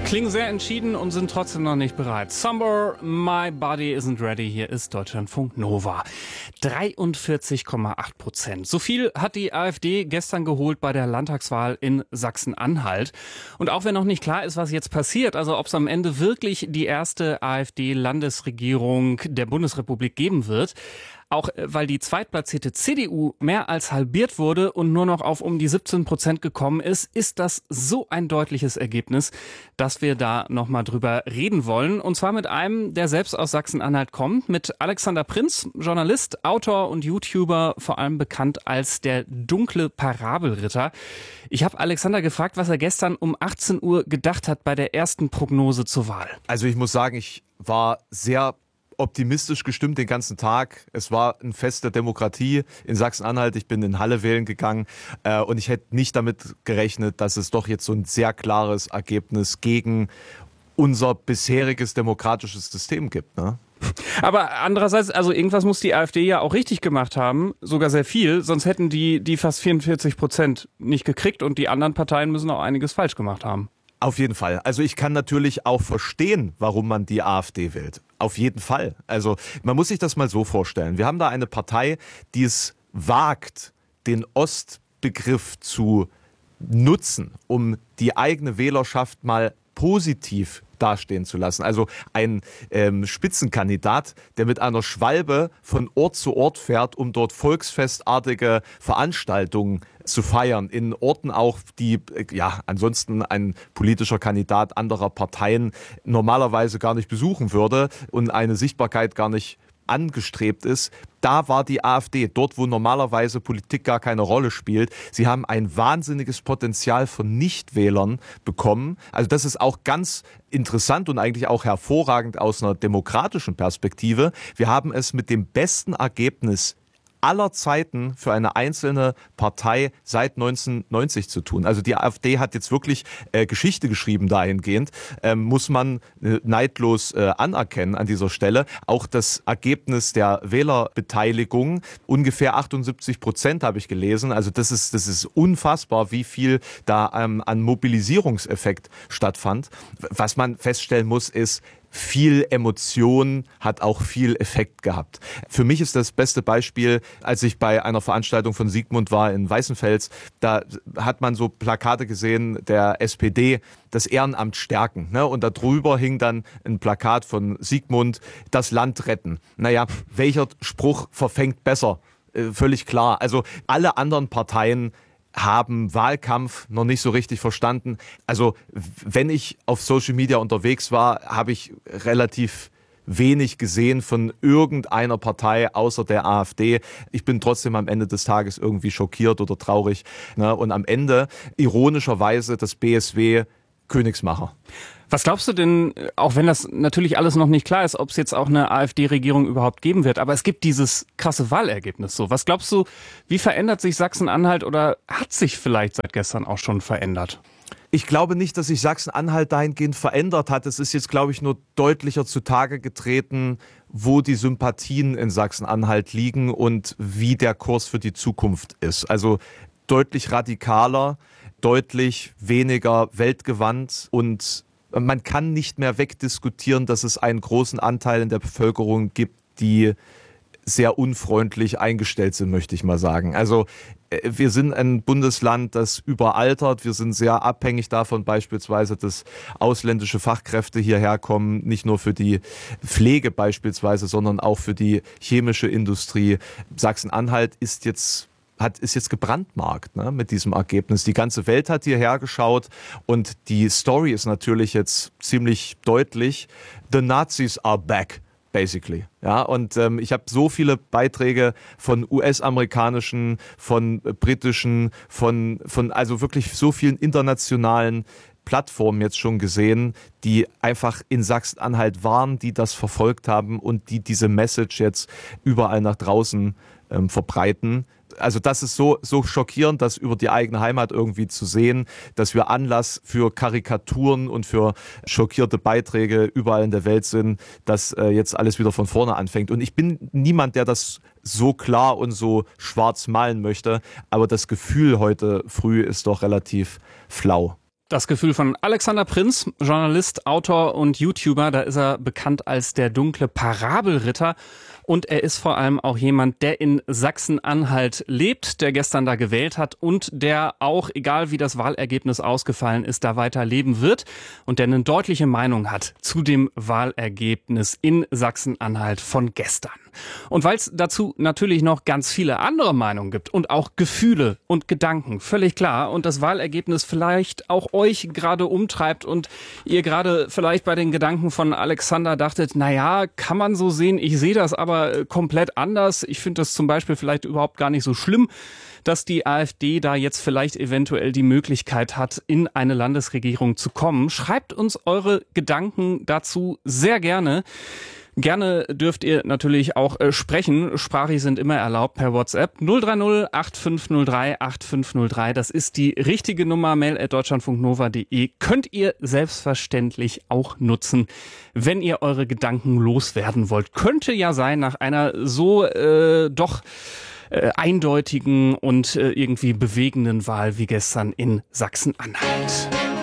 Klingen sehr entschieden und sind trotzdem noch nicht bereit. Somewhere My Body Isn't Ready. Hier ist Deutschlandfunk Nova. 43,8%. So viel hat die AfD gestern geholt bei der Landtagswahl in Sachsen-Anhalt. Und auch wenn noch nicht klar ist, was jetzt passiert, also ob es am Ende wirklich die erste AfD-Landesregierung der Bundesrepublik geben wird, auch weil die zweitplatzierte CDU mehr als halbiert wurde und nur noch auf um die 17% gekommen ist, ist das so ein deutliches Ergebnis, dass wir da nochmal drüber reden wollen. Und zwar mit einem, der selbst aus Sachsen-Anhalt kommt, mit Alexander Prinz, Journalist, Autor und YouTuber, vor allem bekannt als der dunkle Parabelritter. Ich habe Alexander gefragt, was er gestern um 18 Uhr gedacht hat bei der ersten Prognose zur Wahl. Also ich muss sagen, ich war sehr optimistisch gestimmt den ganzen Tag. Es war ein Fest der Demokratie in Sachsen-Anhalt. Ich bin in Halle wählen gegangen und ich hätte nicht damit gerechnet, dass es doch jetzt so ein sehr klares Ergebnis gegen unser bisheriges demokratisches System gibt, ne? Aber andererseits, also irgendwas muss die AfD ja auch richtig gemacht haben, sogar sehr viel, sonst hätten die fast 44% nicht gekriegt und die anderen Parteien müssen auch einiges falsch gemacht haben. Auf jeden Fall. Also ich kann natürlich auch verstehen, warum man die AfD wählt. Auf jeden Fall. Also man muss sich das mal so vorstellen. Wir haben da eine Partei, die es wagt, den Ostbegriff zu nutzen, um die eigene Wählerschaft mal positiv dastehen zu lassen. Also ein Spitzenkandidat, der mit einer Schwalbe von Ort zu Ort fährt, um dort volksfestartige Veranstaltungen zu feiern. In Orten auch, die ansonsten ein politischer Kandidat anderer Parteien normalerweise gar nicht besuchen würde und eine Sichtbarkeit gar nicht angestrebt ist. Da war die AfD, dort wo normalerweise Politik gar keine Rolle spielt. Sie haben ein wahnsinniges Potenzial von Nichtwählern bekommen. Also das ist auch ganz interessant und eigentlich auch hervorragend aus einer demokratischen Perspektive. Wir haben es mit dem besten Ergebnis aller Zeiten für eine einzelne Partei seit 1990 zu tun. Also die AfD hat jetzt wirklich Geschichte geschrieben dahingehend, muss man neidlos anerkennen an dieser Stelle. Auch das Ergebnis der Wählerbeteiligung, ungefähr 78% habe ich gelesen. Also das ist unfassbar, wie viel da an Mobilisierungseffekt stattfand. Was man feststellen muss, ist, viel Emotion hat auch viel Effekt gehabt. Für mich ist das beste Beispiel, als ich bei einer Veranstaltung von Sigmund war in Weißenfels, da hat man so Plakate gesehen der SPD, das Ehrenamt stärken, ne? Und da drüber hing dann ein Plakat von Sigmund, das Land retten. Naja, welcher Spruch verfängt besser? Völlig klar. Also alle anderen Parteien haben Wahlkampf noch nicht so richtig verstanden. Also wenn ich auf Social Media unterwegs war, habe ich relativ wenig gesehen von irgendeiner Partei außer der AfD. Ich bin trotzdem am Ende des Tages irgendwie schockiert oder traurig, ne? Und am Ende ironischerweise das BSW Königsmacher. Was glaubst du denn, auch wenn das natürlich alles noch nicht klar ist, ob es jetzt auch eine AfD-Regierung überhaupt geben wird, aber es gibt dieses krasse Wahlergebnis so. Was glaubst du, wie verändert sich Sachsen-Anhalt oder hat sich vielleicht seit gestern auch schon verändert? Ich glaube nicht, dass sich Sachsen-Anhalt dahingehend verändert hat. Es ist jetzt, glaube ich, nur deutlicher zutage getreten, wo die Sympathien in Sachsen-Anhalt liegen und wie der Kurs für die Zukunft ist. Also deutlich radikaler, deutlich weniger weltgewandt und man kann nicht mehr wegdiskutieren, dass es einen großen Anteil in der Bevölkerung gibt, die sehr unfreundlich eingestellt sind, möchte ich mal sagen. Also wir sind ein Bundesland, das überaltert. Wir sind sehr abhängig davon beispielsweise, dass ausländische Fachkräfte hierher kommen, nicht nur für die Pflege beispielsweise, sondern auch für die chemische Industrie. Sachsen-Anhalt ist jetzt gebrandmarkt, ne, mit diesem Ergebnis. Die ganze Welt hat hierher geschaut und die Story ist natürlich jetzt ziemlich deutlich. The Nazis are back, basically. Ja, und ich habe so viele Beiträge von US-amerikanischen, von britischen, von also wirklich so vielen internationalen Plattformen jetzt schon gesehen, die einfach in Sachsen-Anhalt waren, die das verfolgt haben und die diese Message jetzt überall nach draußen verbreiten. Also das ist so schockierend, das über die eigene Heimat irgendwie zu sehen, dass wir Anlass für Karikaturen und für schockierte Beiträge überall in der Welt sind, dass jetzt alles wieder von vorne anfängt. Und ich bin niemand, der das so klar und so schwarz malen möchte, aber das Gefühl heute früh ist doch relativ flau. Das Gefühl von Alexander Prinz, Journalist, Autor und YouTuber. Da ist er bekannt als der dunkle Parabelritter. Und er ist vor allem auch jemand, der in Sachsen-Anhalt lebt, der gestern da gewählt hat und der auch, egal wie das Wahlergebnis ausgefallen ist, da weiter leben wird und der eine deutliche Meinung hat zu dem Wahlergebnis in Sachsen-Anhalt von gestern. Und weil es dazu natürlich noch ganz viele andere Meinungen gibt und auch Gefühle und Gedanken, völlig klar, und das Wahlergebnis vielleicht auch euch gerade umtreibt und ihr gerade vielleicht bei den Gedanken von Alexander dachtet, naja, kann man so sehen, ich sehe das aber komplett anders. Ich finde das zum Beispiel vielleicht überhaupt gar nicht so schlimm, dass die AfD da jetzt vielleicht eventuell die Möglichkeit hat, in eine Landesregierung zu kommen. Schreibt uns eure Gedanken dazu sehr gerne. Gerne dürft ihr natürlich auch sprechen. Sprachig sind immer erlaubt per WhatsApp 030 8503 8503. Das ist die richtige Nummer, mail@deutschlandfunknova.de. Könnt ihr selbstverständlich auch nutzen, wenn ihr eure Gedanken loswerden wollt. Könnte ja sein, nach einer so eindeutigen und irgendwie bewegenden Wahl wie gestern in Sachsen-Anhalt.